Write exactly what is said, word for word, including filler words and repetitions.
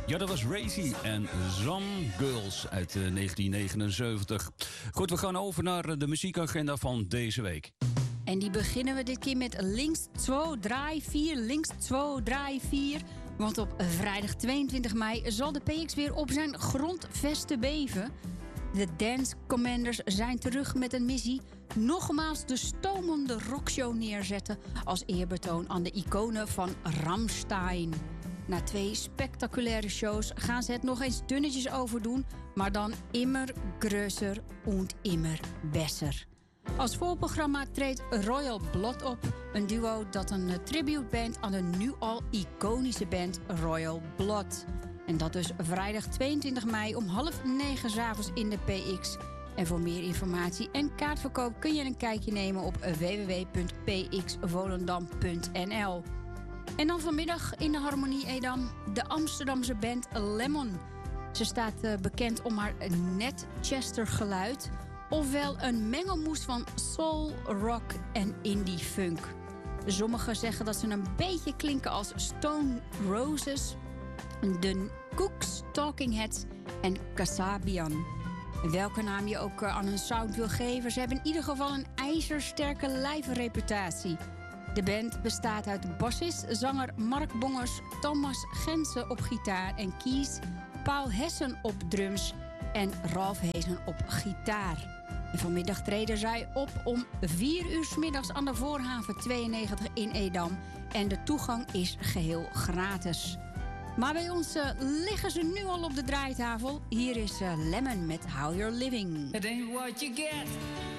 Ja, dat was Racy en Some Girls uit uh, negentien negenenzeventig. Goed, we gaan over naar de muziekagenda van deze week. En die beginnen we dit keer met links twee, draai vier, links twee, draai vier. Want op vrijdag tweeëntwintig mei zal de P X weer op zijn grondvesten beven. De Dance Commanders zijn terug met een missie: nogmaals de stomende rockshow neerzetten als eerbetoon aan de iconen van Rammstein. Na twee spectaculaire shows gaan ze het nog eens dunnetjes overdoen, maar dan immer größer und immer besser. Als voorprogramma treedt Royal Blood op, een duo dat een tributeband aan de nu al iconische band Royal Blood. En dat dus vrijdag tweeëntwintig mei om half negen 's avonds in de P X. En voor meer informatie en kaartverkoop kun je een kijkje nemen op w w w punt p x volendam punt n l. En dan vanmiddag in de Harmonie Edam de Amsterdamse band Lemon. Ze staat uh, bekend om haar Netchester geluid, ofwel een mengelmoes van soul, rock en indie funk. Sommigen zeggen dat ze een beetje klinken als Stone Roses, de Cooks, Talking Heads en Kasabian. Welke naam je ook aan hun sound wil geven, ze hebben in ieder geval een ijzersterke live reputatie. De band bestaat uit bassist, zanger Mark Bongers, Thomas Gensen op gitaar en keys, Paul Hessen op drums en Ralf Heesen op gitaar. En vanmiddag treden zij op om vier uur 's middags aan de Voorhaven tweeënnegentig in Edam. En de toegang is geheel gratis. Maar bij ons uh, liggen ze nu al op de draaitafel. Hier is uh, Lemon met How You're Living. It ain't what you get,